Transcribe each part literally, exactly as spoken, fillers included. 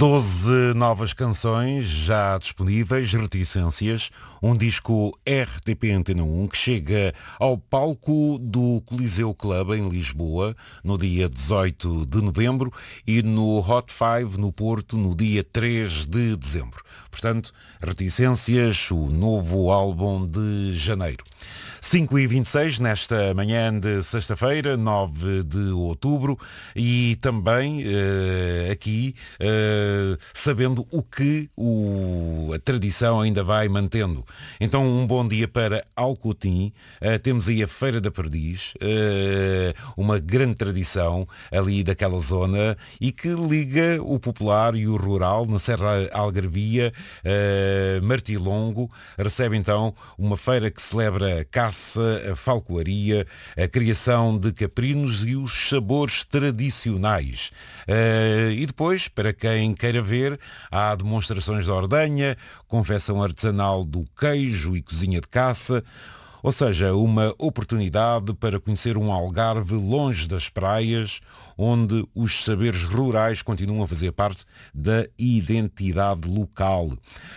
doze novas canções já disponíveis, Reticências, um disco R T P Antena um que chega ao palco do Coliseu Club em Lisboa no dia dezoito de novembro e no Hot Five no Porto no dia três de dezembro. Portanto, Reticências, o novo álbum de janeiro. cinco e vinte e seis nesta manhã de sexta-feira, nove de outubro, e também uh, aqui uh, sabendo o que o, a tradição ainda vai mantendo. Então um bom dia para Alcotim, uh, temos aí a Feira da Perdiz, uh, uma grande tradição ali daquela zona e que liga o popular e o rural na Serra Algarvia. uh, Martilongo recebe então uma feira que celebra caça, a falcoaria, a criação de caprinos e os sabores tradicionais. Uh, e depois, para quem queira ver, há demonstrações de ordenha, confecção artesanal do queijo e cozinha de caça, ou seja, uma oportunidade para conhecer um Algarve longe das praias, onde os saberes rurais continuam a fazer parte da identidade local.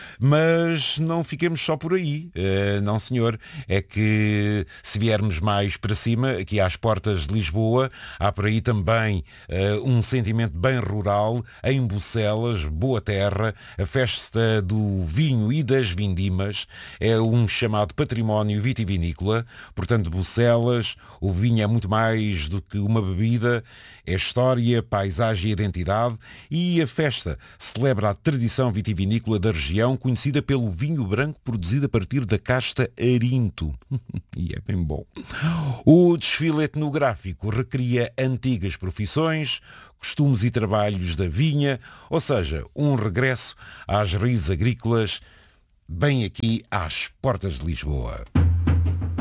Mas não fiquemos só por aí, uh, não senhor, é que se viermos mais para cima, aqui às portas de Lisboa, há por aí também uh, um sentimento bem rural, em Bucelas, Boa Terra, a festa do vinho e das vindimas, é um chamado património vitivinícola, portanto Bucelas, o vinho é muito mais do que uma bebida, é história, paisagem e identidade, e a festa celebra a tradição vitivinícola da região, conhecida pelo vinho branco produzido a partir da casta Arinto. E é bem bom. O desfile etnográfico recria antigas profissões, costumes e trabalhos da vinha, ou seja, um regresso às raízes agrícolas, bem aqui às portas de Lisboa.